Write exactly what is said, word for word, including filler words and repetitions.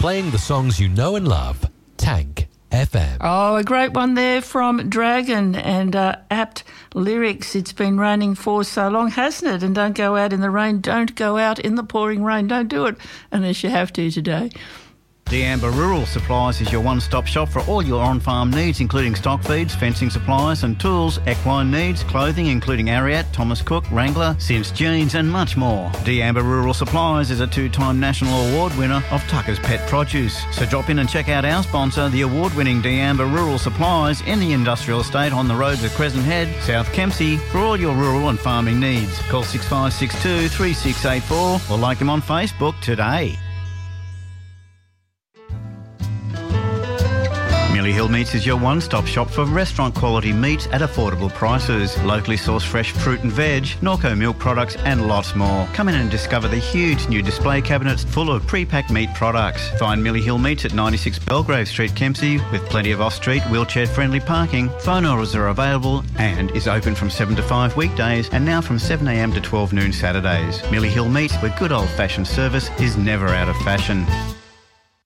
Playing the songs you know and love. Tank F M. Oh, a great one there from Dragon, and uh, apt lyrics. It's been raining for so long, hasn't it? And don't go out in the rain. Don't go out in the pouring rain. Don't do it unless you have to today. D'Amber Rural Supplies is your one-stop shop for all your on-farm needs, including stock feeds, fencing supplies and tools, equine needs, clothing including Ariat, Thomas Cook, Wrangler, Sims Jeans and much more. D'Amber Rural Supplies is a two-time national award winner of Tucker's Pet Produce. So drop in and check out our sponsor, the award-winning D'Amber Rural Supplies in the industrial estate on the roads of Crescent Head, South Kempsey, for all your rural and farming needs. Call six five six two, three six eight four or like them on Facebook today. Millie Hill Meats is your one-stop shop for restaurant-quality meats at affordable prices. Locally sourced fresh fruit and veg, Norco milk products and lots more. Come in and discover the huge new display cabinets full of pre-packed meat products. Find Millie Hill Meats at ninety-six Belgrave Street, Kempsey, with plenty of off-street, wheelchair-friendly parking. Phone orders are available and is open from seven to five weekdays and now from seven a m to twelve noon Saturdays. Millie Hill Meats, where good old-fashioned service is never out of fashion.